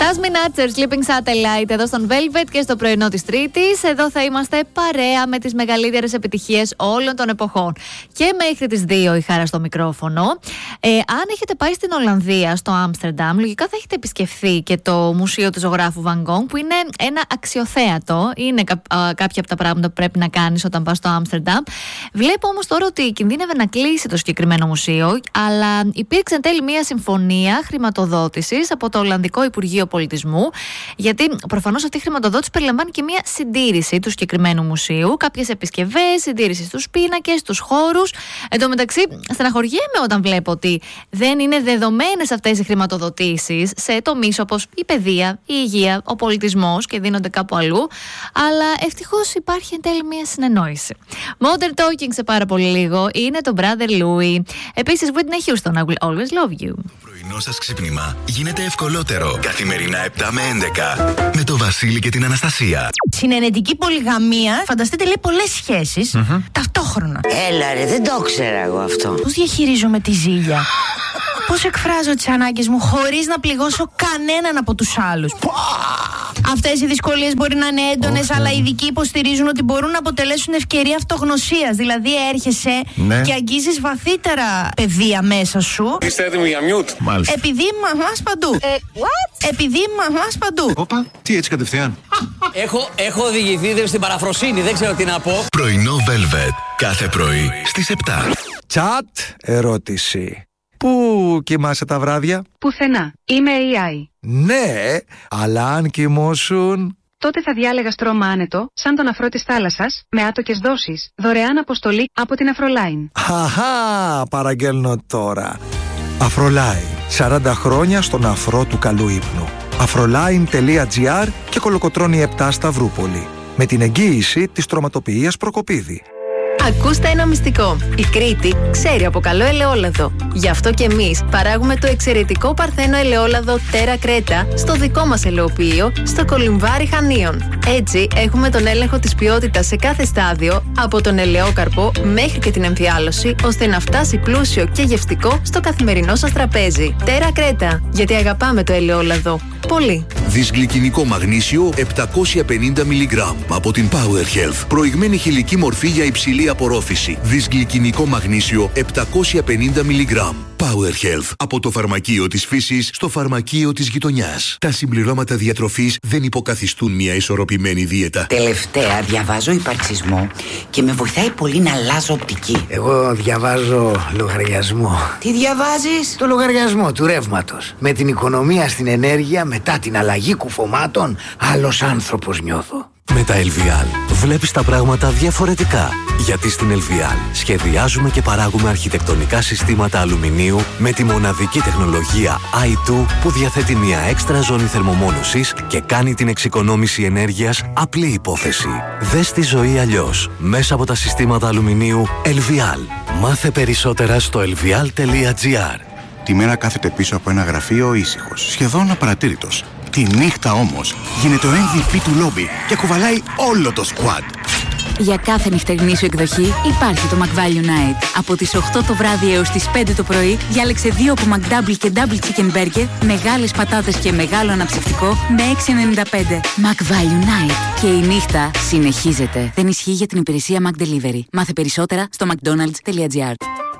Jasmine Archer, Sleeping Satellite, εδώ στον Velvet και στο πρωινό της Τρίτης. Εδώ θα είμαστε παρέα με τις μεγαλύτερες επιτυχίες όλων των εποχών. Και μέχρι τις 2 η Χάρα στο μικρόφωνο. Αν έχετε πάει στην Ολλανδία, στο Άμστερνταμ, λογικά θα έχετε επισκεφθεί και το Μουσείο του Ζωγράφου Van Gogh, που είναι ένα αξιοθέατο. Είναι κάποια από τα πράγματα που πρέπει να κάνεις όταν πας στο Άμστερνταμ. Βλέπω όμως τώρα ότι κινδύνευε να κλείσει το συγκεκριμένο μουσείο, αλλά υπήρξε εν τέλει μια συμφωνία χρηματοδότησης από το Ολλανδικό Υπουργείο Πολιτισμού, γιατί προφανώς αυτή η χρηματοδότηση περιλαμβάνει και μια συντήρηση του συγκεκριμένου μουσείου, κάποιες επισκευές, συντήρηση στους πίνακες, στους χώρους. Εν τω μεταξύ, στεναχωριέμαι όταν βλέπω ότι δεν είναι δεδομένες αυτές οι χρηματοδοτήσεις σε τομείς όπως η παιδεία, η υγεία, ο πολιτισμός και δίνονται κάπου αλλού. Αλλά ευτυχώς υπάρχει εν τέλει μια συνεννόηση. Modern Talking σε πάρα πολύ λίγο είναι το Brother Louie. Επίσης, Whitney Houston, I will always love you. Το πρωινό σας ξύπνημα γίνεται ευκολότερο. Καθημερινά 7 με 11 με το Βασίλη και την Αναστασία. Συνενετική πολυγαμία, φανταστείτε, λέει πολλές σχέσεις ταυτόχρονα. Έλα ρε, δεν το ξέρα εγώ αυτό. Πώς διαχειρίζομαι τη ζήλια? Πώς εκφράζω τις ανάγκες μου χωρίς να πληγώσω κανέναν από τους άλλους? Αυτές οι δυσκολίες μπορεί να είναι έντονες, αλλά οι ειδικοί υποστηρίζουν ότι μπορούν να αποτελέσουν ευκαιρία αυτογνωσίας. Δηλαδή έρχεσαι και αγγίζεις βαθύτερα πεδία μέσα σου. Είστε έτοιμοι για μιούτ? Μάλιστα. Επειδή μαμάς παντού. Επειδή μαμάς παντού. Όπα, τι έτσι κατευθείαν? Έχω οδηγηθεί στην παραφροσύνη, δεν ξέρω τι να πω. Πρωινό Velvet. Κάθε πρωί στις 7. Τσατ ερώτηση. Πού κοιμάσαι τα βράδια? Πουθενά. Είμαι AI. Ναι, αλλά αν κοιμώσουν... Τότε θα διάλεγα στρώμα άνετο, σαν τον αφρό της θάλασσας, με άτοκες δόσεις, δωρεάν αποστολή από την Αφρολάιν. Χαχά, παραγγέλνω τώρα. Αφρολάιν, 40 χρόνια στον αφρό του καλού ύπνου. Afroline.gr και Κολοκοτρώνη 7 Σταυρούπολη. Με την εγγύηση της τροματοποιίας Προκοπίδη. Ακούστε ένα μυστικό. Η Κρήτη ξέρει από καλό ελαιόλαδο. Γι' αυτό και εμείς παράγουμε το εξαιρετικό παρθένο ελαιόλαδο Terra Creta στο δικό μας ελαιοποιείο στο Κολυμβάρι Χανίων. Έτσι έχουμε τον έλεγχο της ποιότητας σε κάθε στάδιο, από τον ελαιόκαρπο μέχρι και την εμφιάλωση, ώστε να φτάσει πλούσιο και γευστικό στο καθημερινό σας τραπέζι. Terra Creta, γιατί αγαπάμε το ελαιόλαδο. Πολύ. Δυσγλυκινικό μαγνήσιο 750 mg από την Power Health. Προηγμένη χηλική μορφή για υψηλή απορρόφηση. Δυσγλυκινικό μαγνήσιο 750 mg. Power Health. Από το φαρμακείο της φύσης στο φαρμακείο της γειτονιάς. Τα συμπληρώματα διατροφής δεν υποκαθιστούν μια ισορροπημένη δίαιτα. Τελευταία διαβάζω υπαρξισμό και με βοηθάει πολύ να αλλάζω οπτική. Εγώ διαβάζω λογαριασμό. Τι διαβάζεις? Το λογαριασμό του ρεύματος. Με την οικονομία στην ενέργεια μετά την αλλαγή κουφωμάτων, άλλος άνθρωπος νιώθω. Με τα LVL βλέπεις τα πράγματα διαφορετικά. Γιατί στην LVL σχεδιάζουμε και παράγουμε αρχιτεκτονικά συστήματα αλουμινίου με τη μοναδική τεχνολογία i2 που διαθέτει μια έξτρα ζώνη θερμομόνωσης και κάνει την εξοικονόμηση ενέργειας απλή υπόθεση. Δες τη ζωή αλλιώς μέσα από τα συστήματα αλουμινίου LVL. Μάθε περισσότερα στο lvl.gr. Τη μέρα κάθεται πίσω από ένα γραφείο ήσυχος, σχεδόν απαρατήρητος. Τη νύχτα όμως γίνεται ο MVP του λόμπι και κουβαλάει όλο το squad. Για κάθε νυχτερινή σου εκδοχή υπάρχει το McValue Night. Από τις 8 το βράδυ έως τις 5 το πρωί διάλεξε 2 από McDouble και Double Chicken Burger, μεγάλες πατάτες και μεγάλο αναψυκτικό με 6,95. McValue Night. Και η νύχτα συνεχίζεται. Δεν ισχύει για την υπηρεσία McDelivery. Μάθε περισσότερα στο mcdonalds.gr.